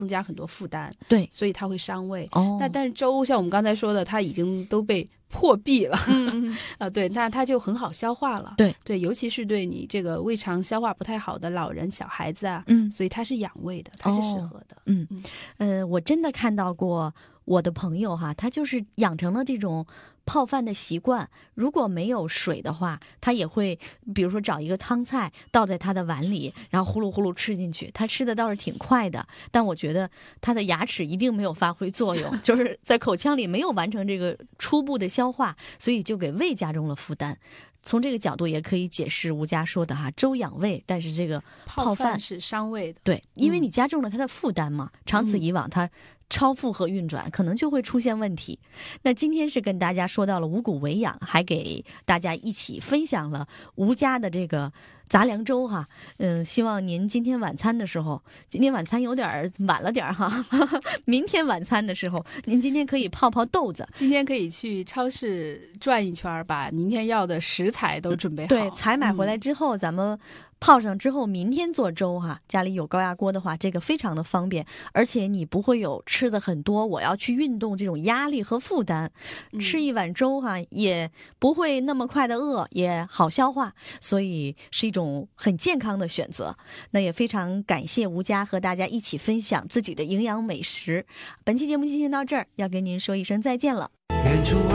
增加很多负担， 对， 所以它会伤胃。但是粥像我们刚才说的，它已经都被破壁了，对，那它就很好消化了。对，尤其是对你这个胃肠消化不太好的老人、小孩子啊，所以它是养胃的，它是适合的。 我真的看到过我的朋友哈，他就是养成了这种泡饭的习惯。如果没有水的话，他也会比如说找一个汤菜倒在他的碗里，然后呼噜呼噜吃进去。他吃的倒是挺快的，但我觉得他的牙齿一定没有发挥作用，就是在口腔里没有完成这个初步的消化，所以就给胃加重了负担。从这个角度也可以解释吴佳说的哈，粥养胃，但是这个泡饭是伤胃的。 对，因为你加重了它的负担嘛，长此以往它超负荷运转，可能就会出现问题。那今天是跟大家说到了五谷为养，还给大家一起分享了吴家的这个杂粮粥哈。希望您今天晚餐的时候，今天晚餐有点晚了点哈，明天晚餐的时候，您今天可以泡泡豆子， 今天可以去超市转一圈，把明天要的食材都准备好。 对，采买回来之后，咱们泡上之后，明天做粥哈。家里有高压锅的话，这个非常的方便，而且你不会有吃的很多，我要去运动这种压力和负担。吃一碗粥哈，也不会那么快的饿，也好消化，所以是一种很健康的选择。那也非常感谢吴佳和大家一起分享自己的营养美食。本期节目进行到这儿，要跟您说一声再见了。